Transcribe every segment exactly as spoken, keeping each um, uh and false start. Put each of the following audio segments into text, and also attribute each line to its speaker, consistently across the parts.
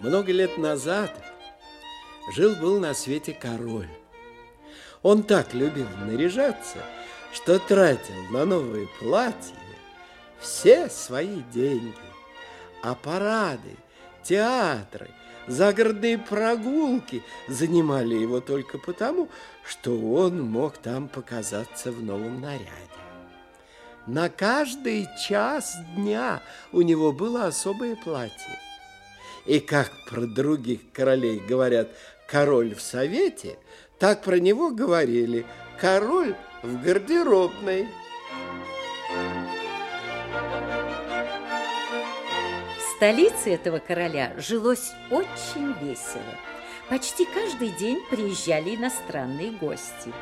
Speaker 1: Много лет назад жил-был на свете король. Он так любил наряжаться, что тратил на новые платья все свои деньги. А парады, театры, загородные прогулки занимали его только потому, что он мог там показаться в новом наряде. На каждый час дня у него было особое платье. И как про других королей говорят «король в совете», так про него говорили «король в гардеробной».
Speaker 2: В столице этого короля жилось очень весело. Почти каждый день приезжали иностранные гости.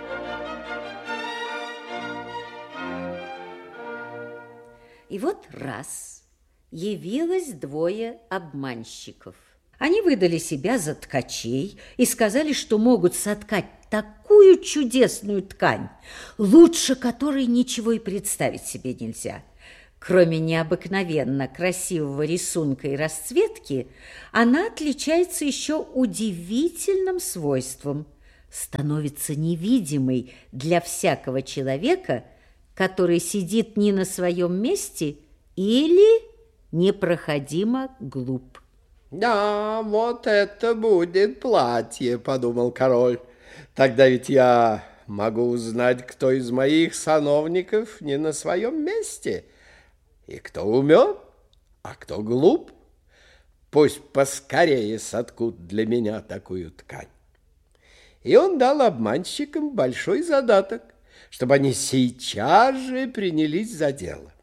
Speaker 2: И вот раз явилось двое обманщиков. Они выдали себя за ткачей и сказали, что могут соткать такую чудесную ткань, лучше которой ничего и представить себе нельзя. Кроме необыкновенно красивого рисунка и расцветки, она отличается еще удивительным свойством. Становится невидимой для всякого человека, который сидит не на своем месте или непроходимо глуп.
Speaker 1: «Да, вот это будет платье», — подумал король. «Тогда ведь я могу узнать, кто из моих сановников не на своем месте, и кто умен, а кто глуп. Пусть поскорее соткут для меня такую ткань». И он дал обманщикам большой задаток, чтобы они сейчас же принялись за дело.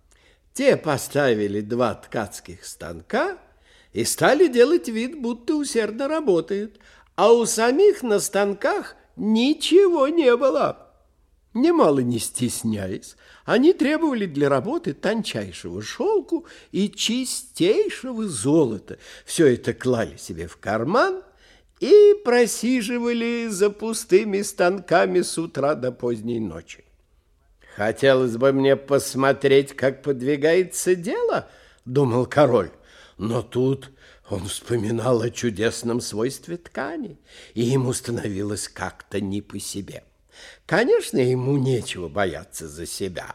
Speaker 1: Те поставили два ткацких станка и стали делать вид, будто усердно работают, а у самих на станках ничего не было. Немало не стесняясь, они требовали для работы тончайшего шелку и чистейшего золота. Все это клали себе в карман и просиживали за пустыми станками с утра до поздней ночи. «Хотелось бы мне посмотреть, как подвигается дело», — думал король. Но тут он вспоминал о чудесном свойстве ткани, и ему становилось как-то не по себе. Конечно, ему нечего бояться за себя,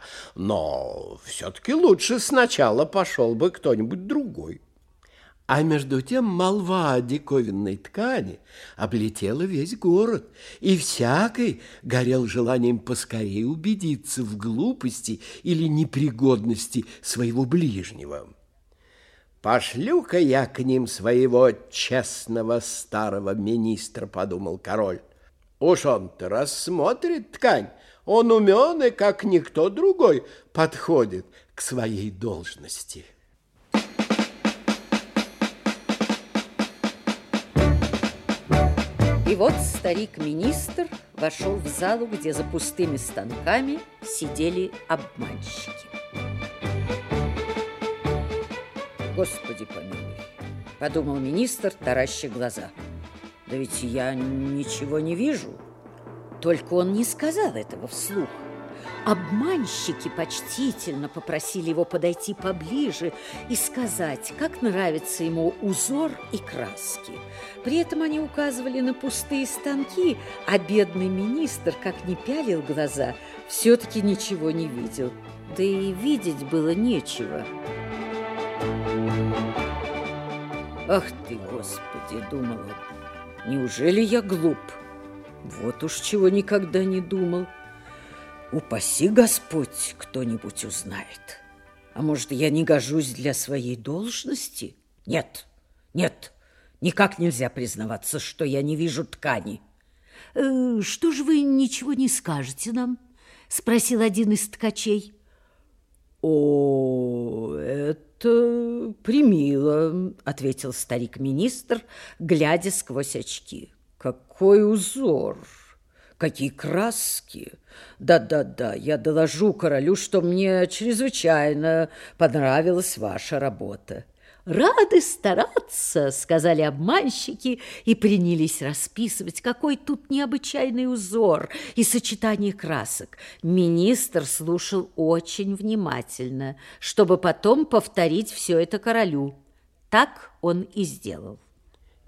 Speaker 1: но все-таки лучше сначала пошел бы кто-нибудь другой. А между тем молва о диковинной ткани облетела весь город, и всякий горел желанием поскорее убедиться в глупости или непригодности своего ближнего. «Пошлю-ка я к ним своего честного старого министра», — подумал король. «Уж он-то рассмотрит ткань, он умен и, как никто другой, подходит к своей должности».
Speaker 2: И вот старик-министр вошел в залу, где за пустыми станками сидели обманщики. «Господи помилуй», — подумал министр, тараща глаза. «Да ведь я ничего не вижу». Только он не сказал этого вслух. Обманщики почтительно попросили его подойти поближе и сказать, как нравится ему узор и краски. При этом они указывали на пустые станки, а бедный министр, как ни пялил глаза, все-таки ничего не видел. Да и видеть было нечего. «Ах ты, Господи!» — думал он. «Неужели я глуп? Вот уж чего никогда не думал. Упаси Господь, кто-нибудь узнает. А может, я не гожусь для своей должности? Нет, нет, никак нельзя признаваться, что я не вижу ткани». «Э, что же вы ничего не скажете нам?» — спросил один из ткачей. «О, это премило», — ответил старик-министр, глядя сквозь очки. «Какой узор! Какие краски! Да-да-да, я доложу королю, что мне чрезвычайно понравилась ваша работа». «Рады стараться», — сказали обманщики и принялись расписывать, какой тут необычайный узор и сочетание красок. Министр слушал очень внимательно, чтобы потом повторить все это королю. Так он и сделал.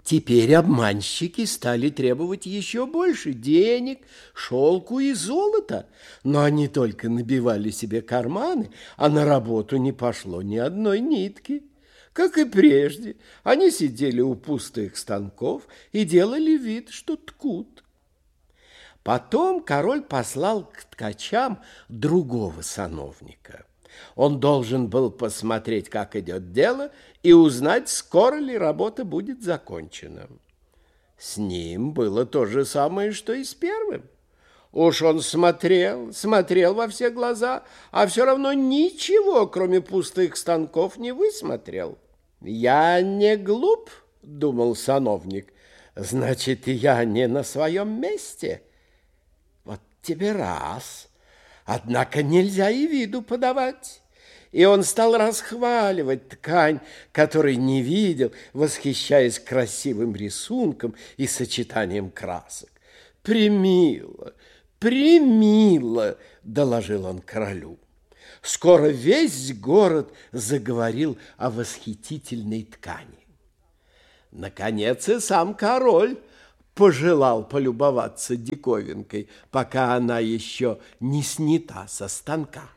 Speaker 1: Теперь обманщики стали требовать еще больше денег, шелку и золота, но они только набивали себе карманы, а на работу не пошло ни одной нитки. Как и прежде, они сидели у пустых станков и делали вид, что ткут. Потом король послал к ткачам другого сановника. Он должен был посмотреть, как идет дело, и узнать, скоро ли работа будет закончена. С ним было то же самое, что и с первым. Уж он смотрел, смотрел во все глаза, а все равно ничего, кроме пустых станков, не высмотрел. «Я не глуп», — думал сановник, — «значит, я не на своем месте. Вот тебе раз». Однако нельзя и виду подавать. И он стал расхваливать ткань, которой не видел, восхищаясь красивым рисунком и сочетанием красок. «Премило, премило», — доложил он королю. Скоро весь город заговорил о восхитительной ткани. Наконец и сам король пожелал полюбоваться диковинкой, пока она еще не снята со станка.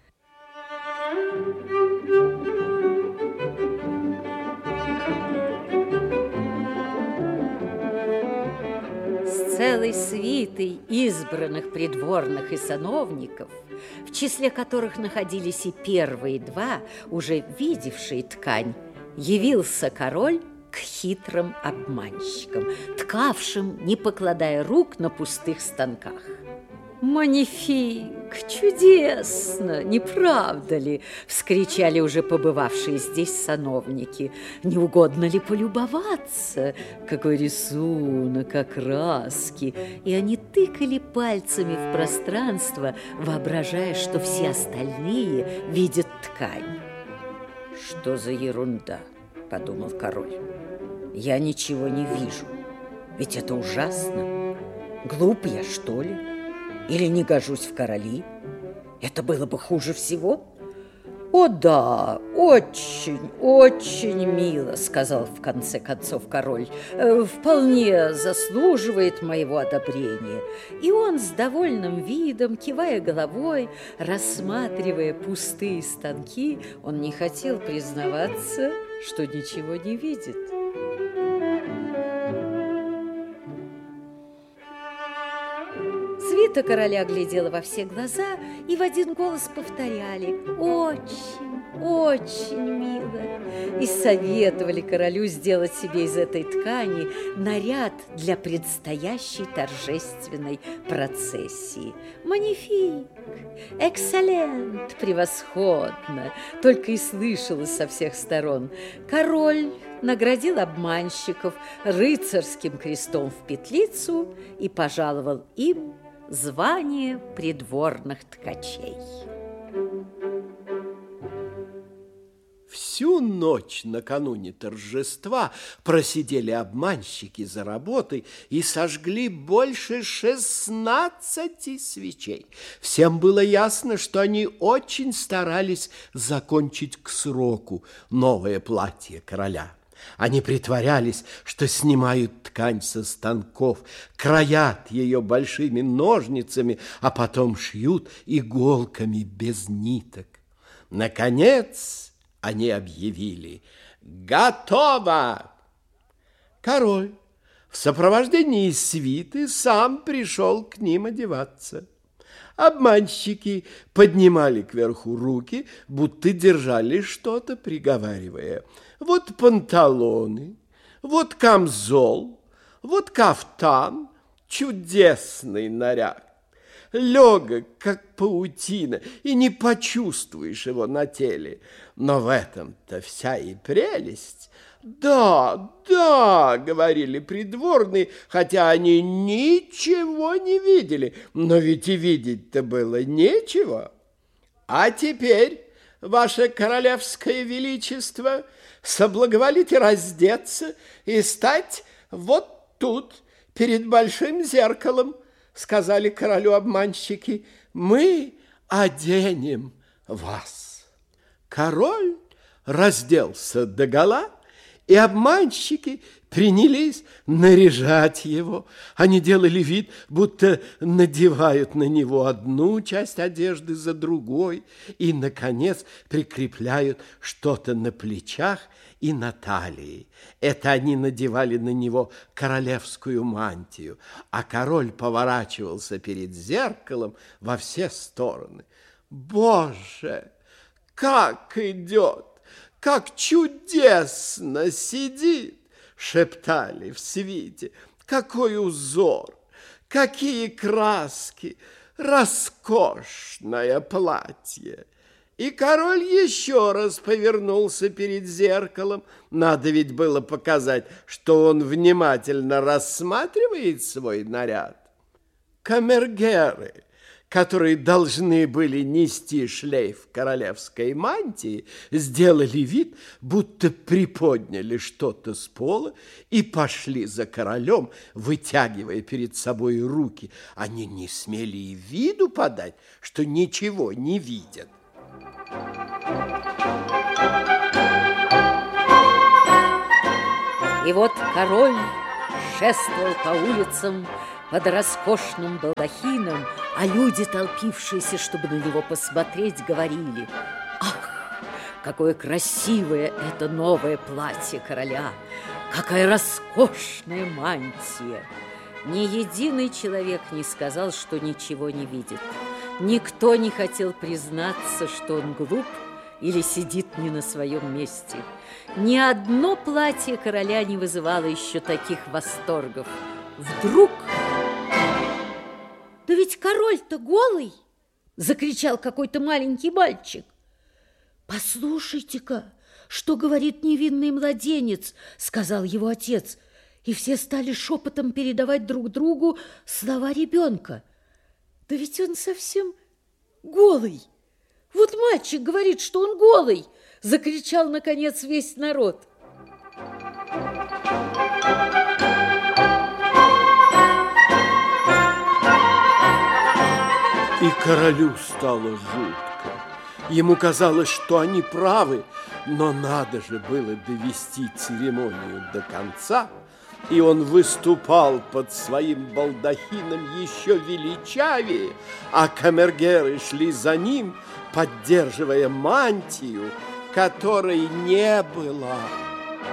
Speaker 2: С целой свитой избранных придворных и сановников, в числе которых находились и первые два, уже видевшие ткань, явился король к хитрым обманщикам, ткавшим, не покладая рук на пустых станках. «Манифик! Чудесно! Не правда ли?» – вскричали уже побывавшие здесь сановники. «Не угодно ли полюбоваться? Какой рисунок, как краски!» И они тыкали пальцами в пространство, воображая, что все остальные видят ткань. «Что за ерунда?» – подумал король. «Я ничего не вижу. Ведь это ужасно. Глуп я, что ли? Или не гожусь в короли? Это было бы хуже всего». «О да, очень, очень мило», — сказал в конце концов король. «Вполне заслуживает моего одобрения». И он с довольным видом, кивая головой, рассматривая пустые станки, он не хотел признаваться, что ничего не видит. Свита короля глядела во все глаза и в один голос повторяли: «Очень, очень мило!» И советовали королю сделать себе из этой ткани наряд для предстоящей торжественной процессии. «Манифик! Экселлент! Превосходно!» только и слышалось со всех сторон. Король наградил обманщиков рыцарским крестом в петлицу и пожаловал им звание придворных ткачей.
Speaker 1: Всю ночь накануне торжества просидели обманщики за работой и сожгли больше шестнадцати свечей. Всем было ясно, что они очень старались закончить к сроку новое платье короля. Они притворялись, что снимают ткань со станков, краят ее большими ножницами, а потом шьют иголками без ниток. Наконец они объявили: «Готово!» Король в сопровождении свиты сам пришел к ним одеваться. Обманщики поднимали кверху руки, будто держали что-то, приговаривая: «Вот панталоны, вот камзол, вот кафтан, чудесный наряд, легок, как паутина, и не почувствуешь его на теле. Но в этом-то вся и прелесть». «Да, да», — говорили придворные, хотя они ничего не видели, но ведь и видеть-то было нечего. «А теперь, ваше королевское величество, соблаговолите раздеться и стать вот тут, перед большим зеркалом», — сказали королю обманщики. «Мы оденем вас». Король разделся догола и обманщики принялись наряжать его. Они делали вид, будто надевают на него одну часть одежды за другой и, наконец, прикрепляют что-то на плечах и на талии. Это они надевали на него королевскую мантию, а король поворачивался перед зеркалом во все стороны. Боже, как идет, как чудесно сидит! Шептали в свите. Какой узор, какие краски, роскошное платье. И король еще раз повернулся перед зеркалом. Надо ведь было показать, что он внимательно рассматривает свой наряд. Камергеры, которые должны были нести шлейф королевской мантии, сделали вид, будто приподняли что-то с пола и пошли за королем, вытягивая перед собой руки. Они не смели и виду подать, что ничего не видят.
Speaker 2: И вот король шествовал по улицам под роскошным балдахином, а люди, толпившиеся, чтобы на него посмотреть, говорили: «Ах, какое красивое это новое платье короля! Какая роскошная мантия!» Ни единый человек не сказал, что ничего не видит. Никто не хотел признаться, что он глуп или сидит не на своем месте. Ни одно платье короля не вызывало еще таких восторгов. Вдруг... «Да ведь король-то голый!» – закричал какой-то маленький мальчик. «Послушайте-ка, что говорит невинный младенец!» – сказал его отец. И все стали шепотом передавать друг другу слова ребенка. «Да ведь он совсем голый! Вот мальчик говорит, что он голый!» – закричал, наконец, весь народ.
Speaker 1: И королю стало жутко. Ему казалось, что они правы, но надо же было довести церемонию до конца, и он выступал под своим балдахином еще величавее, а камергеры шли за ним, поддерживая мантию, которой не было.